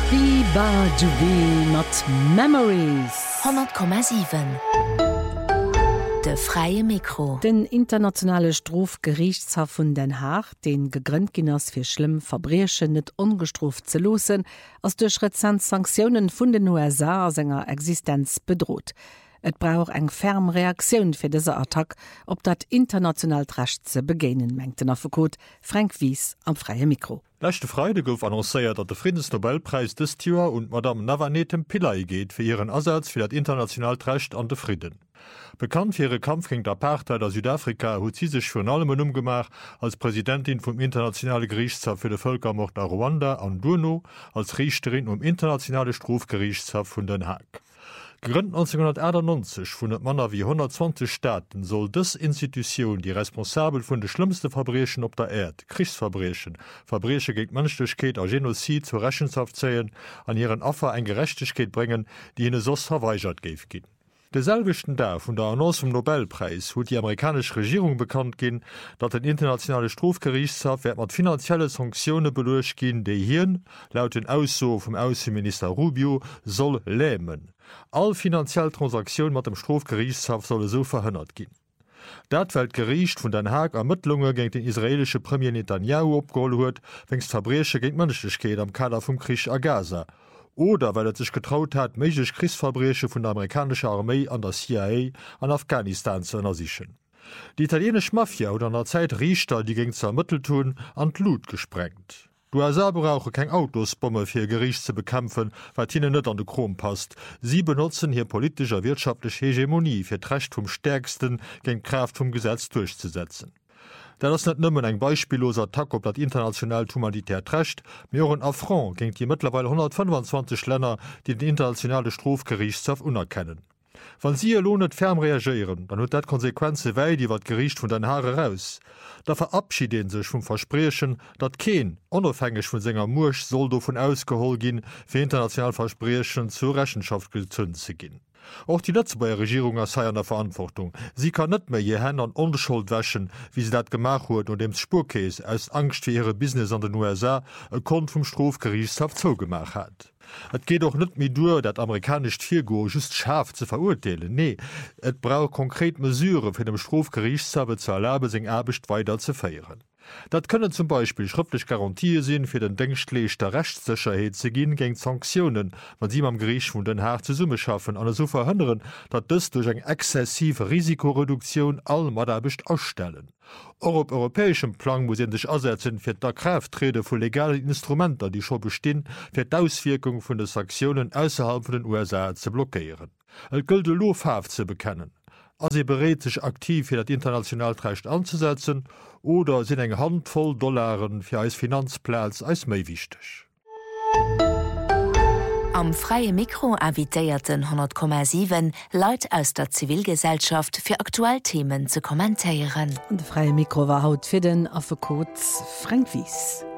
Biba Jubi mat Memories 100,7 De freie Mikro. Den internationale Strafgerichtshof vun Den Haag, den gegrünnt ginnners fir schlimm Verbrechen net ungestruft ze losen, ass duch Rezent Sanktionen vun den USA senger Existenz bedroht. Et brauch eng ferm Reaktionun fir dese Attack, op dat international Recht ze begenen, mengt den Advokat Frank Wies am freie Mikro. Lechte Freide gouf annoncéiert, dat der Friedensnobelpreis des Jahr und Madame Navanetem Pillay geht fir ihren Ersatz fir dat international Recht an de Frieden. Bekannt fir ihre Kampf gegen d'Apartheid aus Südafrika hut sie sech vun allem umgemacht als Präsidentin vom internationale Gerichtshof für de Völkermord a Ruanda an Durno, als Richterin internationale Strafgerichtshof vun Den Haag. Gegründet 1991 vun et Manner wie 120 Staaten soll dës Institution die responsabel vun de schlimmste Verbrechen op der Erde, Kriegsverbrechen, Verbreche gegen Menschlichkeit a Genozid zur Rechenschaft zählen, an ihren Opfer ein Gerechtigkeit bringen, die ihnen sos verweigert geif gin. Deselwichten da vun der Annonce vom Nobelpreis hut die amerikanische Regierung bekannt gin, dat den internationale Strafgerichtshof mat finanzielle Sanktionen beluch gin, déi hien, laut den Ausso vom Außenminister Rubio, soll lähmen. All finanzielle Transaktionen mat dem Strafgerichtshof solle so verhënnert gin. Dat Welt Gericht vun Den Haag Ermittlungen gegen den israelische Premier Netanyahu opgeholt huet, wennst Verbreche gegen Menschlichkeit am Kader vom Krieg a Gaza. Oder weil sich getraut hat, méiglich Kriegsverbreche vun der amerikanischer Armee an der CIA an Afghanistan zu ersichen. Die italienische Mafia oder an der Zeit Richter, die gegen zu ermittelt tun, an Blut gesprengt. Die USA brauche kein Autosbombe für Gericht zu bekämpfen, weil ihnen nicht an den Krom passt. Sie benutzen hier politische wirtschaftliche Hegemonie für das Recht vom Stärksten gegen Kraft vom Gesetz durchzusetzen. Da das net nëmmen eng beispielloser Attack op dat international humanitär Recht, mir een Affront gegen die mittlerweile 125 Länder, die den internationale Strafgerichtshof unerkennen. Wann sie lohnet ferm reagieren, dann huet dat Konsequenze wei, die wat Gericht vun Den Haare raus. Da verabschieden sech vum Versprechen, dat Keen, onofhängig vun senger Mursch soll do vun ausgehol gin, fir international Versprechen zur Rechenschaft gezünn ze gin. Auch die letzte Regierung sei an der Verantwortung. Sie kann net mehr je Hände an Unschuld wäschen, wie sie dat gemacht huet und dem Spurkäse aus Angst für ihre Business an den USA e Kont vom Strafgerichtshof zugemacht hat. Et geht doch net mehr durch, dat amerikanisch Tiergo just scharf zu verurteilen. Nee, et braucht konkret Mesure für dem Strafgerichtshof zu erlauben, sing Arbeit weiter zu feiern. Dat können zum Beispiel schriftlich Garantie sinn fir den Denkschlech der Rechtssicherheit ze ginn gegen Sanktionen, man sie am Gericht vun Den Haag zu Summe schaffen, an so verhindern, dat dës durch eng exzessive Risikoreduktion all Maderbecht ausstellen. Op europäischem Plan muss sich ersetzen fir der Krafttrede vu legale Instrumenter, die schon bestehen, fir d'Auswirkung vun de Sanktionen ausserhalb von den USA zu blockieren. Et gilt Lofhaft zu bekennen. Also berät sich aktiv für das internationale Recht anzusetzen oder sind eine Handvoll Dollaren für als Finanzplatz als mehr wichtig. Am freie Mikro invitierten 100,7 Leute aus der Zivilgesellschaft für Aktuellthemen zu kommentieren. Und freie Mikro war haut für den Advokat Frank Wies.